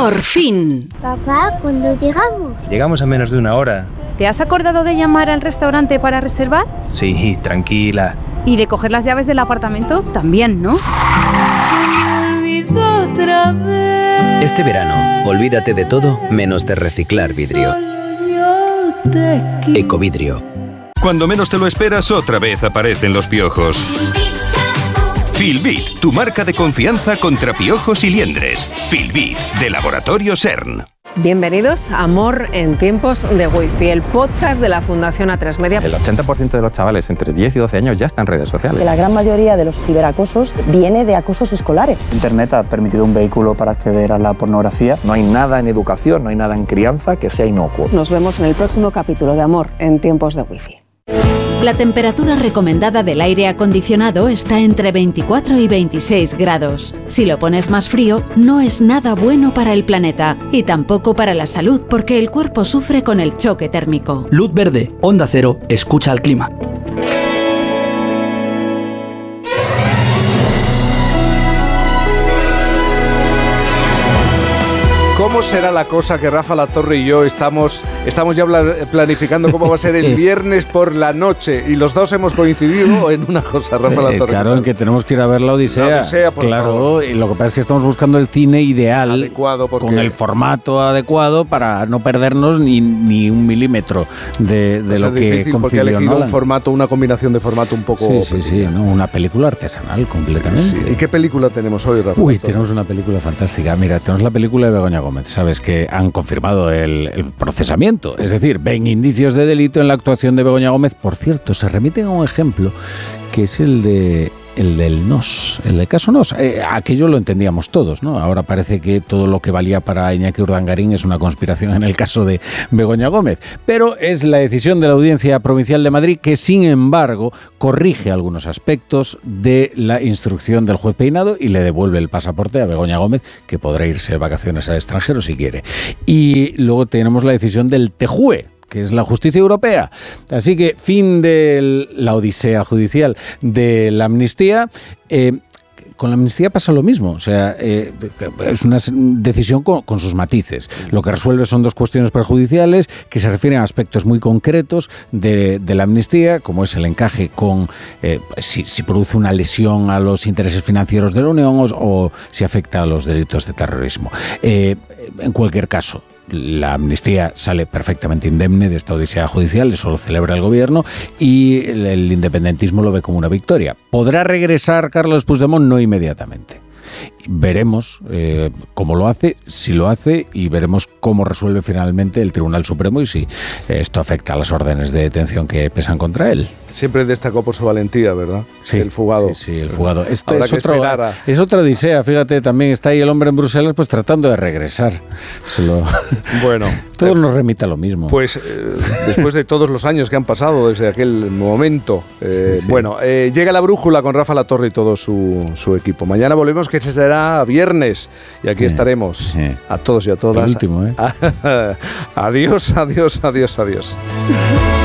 Por fin. Papá, ¿cuándo llegamos? Llegamos a menos de una hora. ¿Te has acordado de llamar al restaurante para reservar? Sí, tranquila. ¿Y de coger las llaves del apartamento? También, ¿no? Este verano, olvídate de todo menos de reciclar vidrio. Ecovidrio. Cuando menos te lo esperas, otra vez aparecen los piojos. Filbit, tu marca de confianza contra piojos y liendres. Filbit, de Laboratorio CERN. Bienvenidos a Amor en tiempos de Wi-Fi, el podcast de la Fundación A3 Media. El 80% de los chavales entre 10 y 12 años ya están en redes sociales. La gran mayoría de los ciberacosos viene de acosos escolares. Internet ha permitido un vehículo para acceder a la pornografía. No hay nada en educación, no hay nada en crianza que sea inocuo. Nos vemos en el próximo capítulo de Amor en tiempos de Wi-Fi. La temperatura recomendada del aire acondicionado está entre 24 y 26 grados. Si lo pones más frío, no es nada bueno para el planeta y tampoco para la salud porque el cuerpo sufre con el choque térmico. Luz verde, Onda Cero, escucha al clima. ¿Cómo será la cosa que Rafa Latorre y yo estamos ya planificando cómo va a ser el viernes por la noche? Y los dos hemos coincidido en una cosa, Rafa Latorre. Claro, en que tenemos que ir a ver la Odisea. La Odisea, por favor. Y lo que pasa es que estamos buscando el cine ideal, adecuado, con el formato adecuado para no perdernos ni un milímetro de lo que concibió porque ha elegido Nolan. un formato, una combinación de formato un poco... Sí, ¿no? Una película artesanal completamente. Sí. ¿Y qué película tenemos hoy, Rafa? Tenemos una película fantástica. Mira, tenemos la película de Begoña Gómez. Sabes que han confirmado el procesamiento. Es decir, ven indicios de delito en la actuación de Begoña Gómez. Por cierto, se remiten a un ejemplo que es el del NOS, el del caso NOS. Aquello lo entendíamos todos, ¿no? Ahora parece que todo lo que valía para Iñaki Urdangarín es una conspiración en el caso de Begoña Gómez. Pero es la decisión de la Audiencia Provincial de Madrid que, sin embargo, corrige algunos aspectos de la instrucción del juez Peinado y le devuelve el pasaporte a Begoña Gómez, que podrá irse de vacaciones al extranjero si quiere. Y luego tenemos la decisión del TJUE, que es la justicia europea. Así que fin de la odisea judicial de la amnistía. Con la amnistía pasa lo mismo, o sea, es una decisión con sus matices. Lo que resuelve son dos cuestiones perjudiciales que se refieren a aspectos muy concretos de la amnistía, como es el encaje con si produce una lesión a los intereses financieros de la Unión o si afecta a los delitos de terrorismo. En cualquier caso, la amnistía sale perfectamente indemne de esta odisea judicial, eso lo celebra el gobierno y el independentismo lo ve como una victoria. ¿Podrá regresar Carlos Puigdemont? No inmediatamente. Veremos cómo lo hace, si lo hace, y veremos cómo resuelve finalmente el Tribunal Supremo y si esto afecta a las órdenes de detención que pesan contra él. Siempre destacó por su valentía, ¿verdad? Sí, el fugado. Sí, el fugado. Esto es otra odisea, fíjate, también está ahí el hombre en Bruselas pues tratando de regresar. Bueno. Todo nos remite a lo mismo. Pues después de todos los años que han pasado desde aquel momento, bueno, llega La Brújula con Rafa Latorre y todo su equipo. Mañana volvemos, que será viernes, y aquí estaremos a todos y a todas. El último, Adiós, adiós, adiós, adiós.